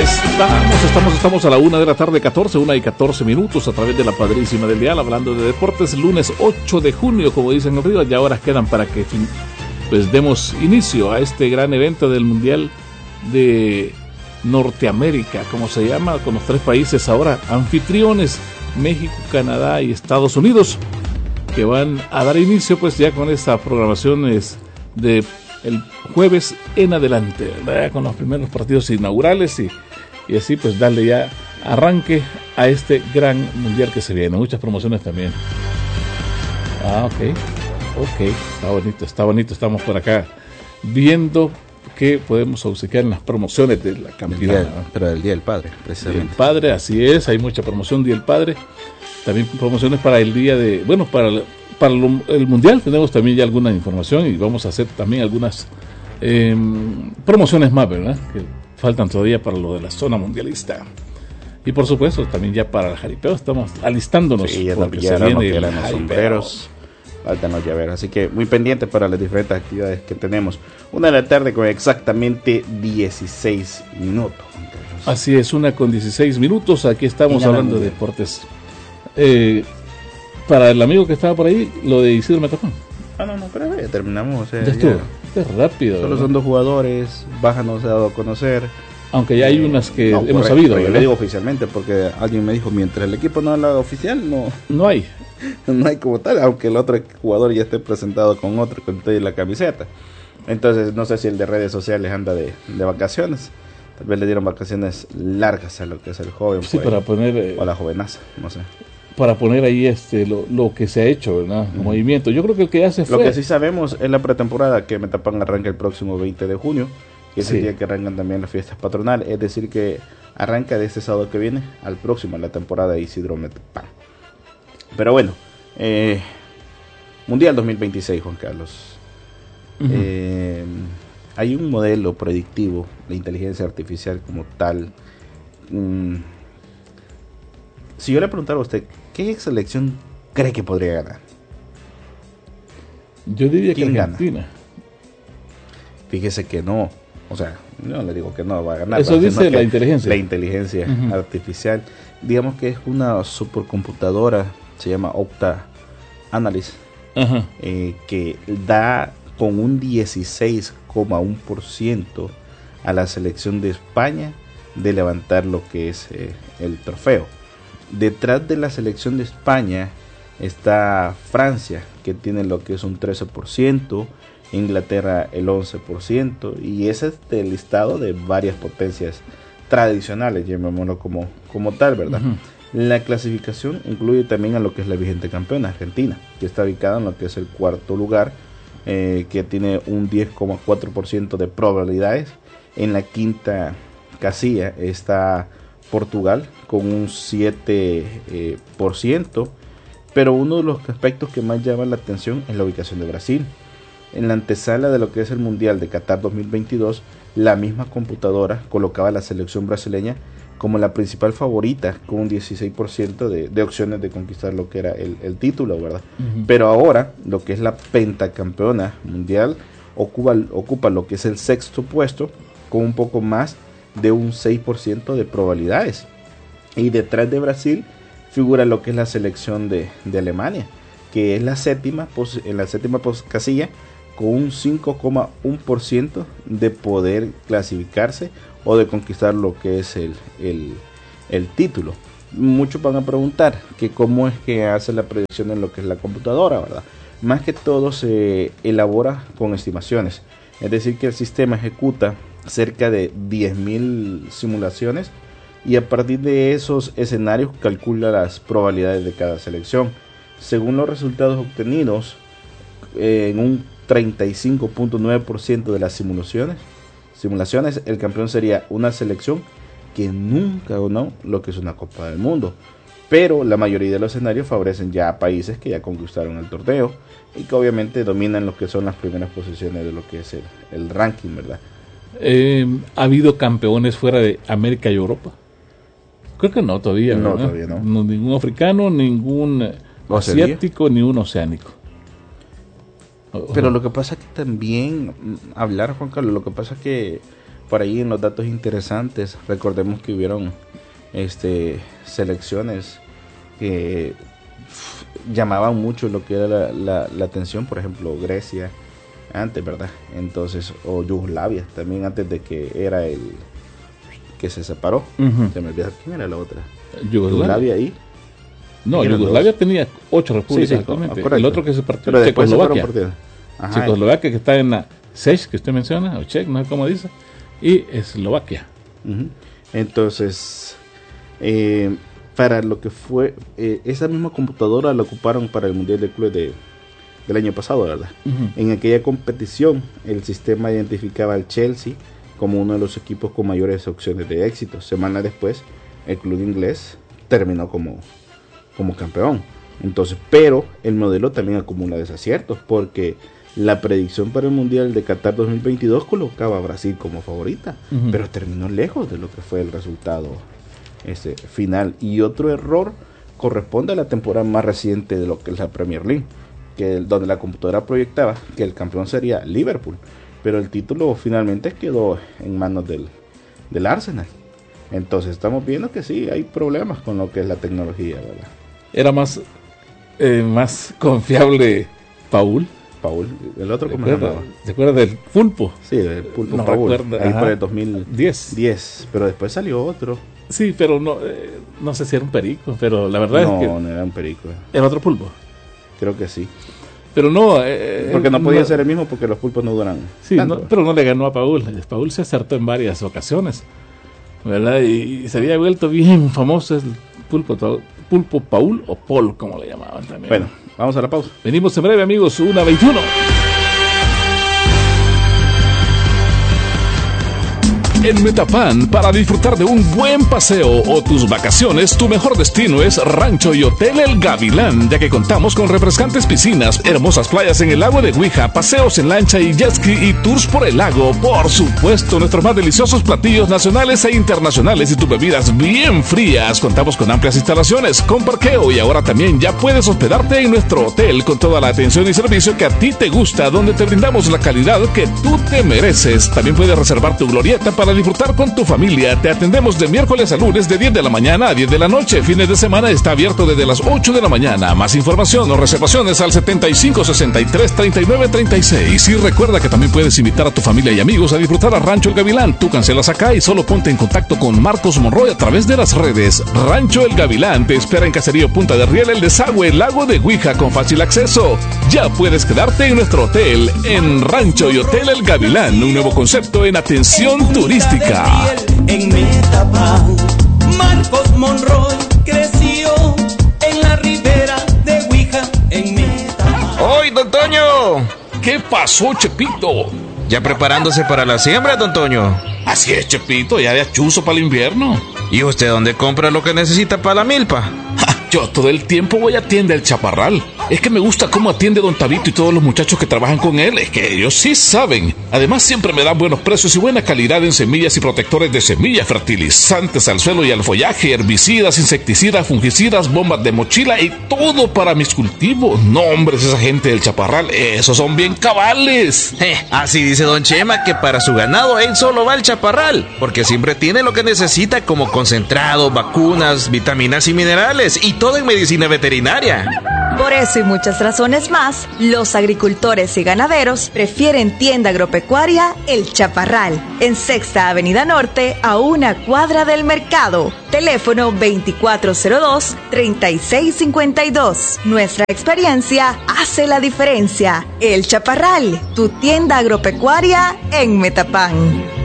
Estamos a la 1:14 1 y 14 minutos a través de la Padrísima del Dial, hablando de deportes, lunes 8 de junio, como dicen en Río. Ya horas quedan para que pues demos inicio a este gran evento del Mundial de Norteamérica, como se llama, con los 3 países ahora anfitriones, México, Canadá y Estados Unidos, que van a dar inicio pues ya con esta programación de el jueves en adelante, ¿verdad? Con los primeros partidos inaugurales y así pues darle ya arranque a este gran mundial que se viene. Muchas promociones también. Ok, está bonito. Estamos por acá viendo que podemos obsequiar en las promociones de la campina. Pero del Día del Padre, precisamente. Día del Padre, así es, hay mucha promoción Día del Padre. También promociones para el día de, bueno, para el mundial tenemos también ya alguna información y vamos a hacer también algunas promociones más, ¿verdad? Que faltan todavía para lo de la zona mundialista. Y por supuesto también ya para el jaripeo estamos alistándonos. Sí, ya porque se viene los sombreros. Faltan los llaveros, así que muy pendiente para las diferentes actividades que tenemos. 1:00 con exactamente 16 minutos. Así es, 1:16. Aquí estamos hablando de deportes. Para el amigo que estaba por ahí, lo de Isidro Metafón. No, pero ya terminamos. O sea, ya estuvo. Es rápido. Solo son 2 jugadores, Baja no se ha dado a conocer. Aunque ya hay unas que hemos sabido. Yo le digo oficialmente porque alguien me dijo, mientras el equipo no habla oficial, no hay. No hay como tal, aunque el otro jugador ya esté presentado con otro, con toda la camiseta. Entonces no sé si el de redes sociales anda de vacaciones. Tal vez le dieron vacaciones largas a lo que es el joven. Sí, para poner... o a la jovenaza, no sé. Para poner ahí lo que se ha hecho, ¿verdad? El movimiento. Yo creo que el que ya se fue... Lo que sí sabemos es la pretemporada, que Metapán arranca el próximo 20 de junio, que es el día que arrancan también las fiestas patronales. Es decir, que arranca de este sábado que viene al próximo, la temporada de Isidro Metapán. Pero bueno, Mundial 2026, Juan Carlos. Hay un modelo predictivo de inteligencia artificial como tal. Si yo le preguntara a usted, ¿qué selección cree que podría ganar? Yo diría que Argentina. Gana? Fíjese que no. O sea, no le digo que no va a ganar. Eso dice la inteligencia. La inteligencia artificial. Digamos que es una supercomputadora, se llama Octa Analyst, que da con un 16,1% a la selección de España de levantar lo que es el trofeo. Detrás de la selección de España está Francia, que tiene lo que es un 13%, Inglaterra el 11%, y ese es el listado de varias potencias tradicionales, llamémoslo como tal, ¿verdad? La clasificación incluye también a lo que es la vigente campeona, Argentina, que está ubicada en lo que es el 4º lugar, que tiene un 10,4% de probabilidades. En la 5ª casilla está Portugal con un 7%, pero uno de los aspectos que más llama la atención es la ubicación de Brasil. En la antesala de lo que es el Mundial de Qatar 2022, la misma computadora colocaba a la selección brasileña como la principal favorita, con un 16% de opciones de conquistar lo que era el título, ¿verdad? Pero ahora, lo que es la pentacampeona mundial ocupa lo que es el 6º puesto, con un poco más de un 6% de probabilidades. Y detrás de Brasil figura lo que es la selección de Alemania, que es la séptima casilla, con un 5,1% de poder clasificarse o de conquistar lo que es el título. Muchos van a preguntar que cómo es que hace la predicción en lo que es la computadora, ¿verdad? Más que todo se elabora con estimaciones, es decir, que el sistema ejecuta cerca de 10.000 simulaciones y a partir de esos escenarios calcula las probabilidades de cada selección. Según los resultados obtenidos, en un 35,9% de las simulaciones, el campeón sería una selección que nunca ganó lo que es una Copa del Mundo. Pero la mayoría de los escenarios favorecen ya a países que ya conquistaron el torneo y que obviamente dominan lo que son las primeras posiciones de lo que es el ranking, ¿verdad? ¿Ha habido campeones fuera de América y Europa? Creo que no, todavía. No, todavía no. Ningún africano, ningún asiático, ni un oceánico. Pero lo que pasa es que también, Juan Carlos, lo que pasa es que, por ahí en los datos interesantes, recordemos que hubieron selecciones que llamaban mucho lo que era la atención, por ejemplo Grecia antes, ¿verdad? Entonces, o Yugoslavia también, antes de que era el que se separó. Se me olvidó quién era la otra. Yugoslavia ahí. No, Yugoslavia tenía 8 repúblicas, sí, actualmente. El otro que se partió es Checoslovaquia. Checoslovaquia, que está en la Czech, que usted menciona, o Czech, no sé cómo dice, y Eslovaquia. Entonces, para lo que fue, esa misma computadora la ocuparon para el Mundial de Clubes del año pasado, ¿verdad? En aquella competición, el sistema identificaba al Chelsea como uno de los equipos con mayores opciones de éxito. Semana después, el club inglés terminó como campeón. Entonces, pero el modelo también acumula desaciertos, porque la predicción para el Mundial de Qatar 2022 colocaba a Brasil como favorita, pero terminó lejos de lo que fue el resultado final. Y otro error corresponde a la temporada más reciente de lo que es la Premier League, donde la computadora proyectaba que el campeón sería Liverpool, pero el título finalmente quedó en manos del Arsenal. Entonces estamos viendo que sí, hay problemas con lo que es la tecnología, ¿verdad? Era más confiable Paul, el otro, ¿cómo se llamaba? ¿Se acuerda del Pulpo? Sí, del Pulpo, no Paul, ahí por el 2010, pero después salió otro. Sí, pero no sé si era un perico, pero la verdad es que no era un perico. ¿Era otro pulpo? Creo que sí. Pero no... porque no podía ser el mismo, porque los pulpos no duran sí, pero no le ganó a Paul. Paul se acertó en varias ocasiones, ¿verdad? Y se había vuelto bien famoso el Pulpo Paul, o Paul, como le llamaban también. Bueno, vamos a la pausa. Venimos en breve, amigos, 1:21. En Metapan, para disfrutar de un buen paseo o tus vacaciones, tu mejor destino es Rancho y Hotel El Gavilán, ya que contamos con refrescantes piscinas, hermosas playas en el lago de Huija, paseos en lancha y jet ski y tours por el lago. Por supuesto, nuestros más deliciosos platillos nacionales e internacionales y tus bebidas bien frías. Contamos con amplias instalaciones, con parqueo, y ahora también ya puedes hospedarte en nuestro hotel con toda la atención y servicio que a ti te gusta, donde te brindamos la calidad que tú te mereces. También puedes reservar tu glorieta para disfrutar con tu familia. Te atendemos de miércoles a lunes de 10 de la mañana a 10 de la noche. Fines de semana está abierto desde las 8 de la mañana. Más información o reservaciones al 7563-3936. Y recuerda que también puedes invitar a tu familia y amigos a disfrutar a Rancho El Gavilán. Tú cancelas acá y solo ponte en contacto con Marcos Monroy a través de las redes. Rancho El Gavilán te espera en Caserío Punta de Riel, El Desagüe, Lago de Huija, con fácil acceso. Ya puedes quedarte en nuestro hotel, en Rancho y Hotel El Gavilán, un nuevo concepto en atención turística. En Metapan, Marcos Monroy creció en la ribera de Huija, en Metapan. ¡Hoy, don Toño! ¿Qué pasó, Chepito? ¿Ya preparándose para la siembra, don Toño? Así es, Chepito, ya de achuzo para el invierno. ¿Y usted dónde compra lo que necesita para la milpa? Yo todo el tiempo voy a Tienda El Chaparral. Es que me gusta cómo atiende don Tabito y todos los muchachos que trabajan con él. Es que ellos sí saben. Además, siempre me dan buenos precios y buena calidad en semillas y protectores de semillas, fertilizantes al suelo y al follaje, herbicidas, insecticidas, fungicidas, bombas de mochila y todo para mis cultivos. No, hombre, esa gente del Chaparral, esos son bien cabales. Así dice don Chema, que para su ganado él solo va al Chaparral, porque siempre tiene lo que necesita, como concentrado, vacunas, vitaminas y minerales, y todo en medicina veterinaria. Por eso y muchas razones más, los agricultores y ganaderos prefieren Tienda Agropecuaria El Chaparral, en Sexta Avenida Norte, a una cuadra del mercado. Teléfono 2402-3652. Nuestra experiencia hace la diferencia. El Chaparral, tu tienda agropecuaria en Metapan.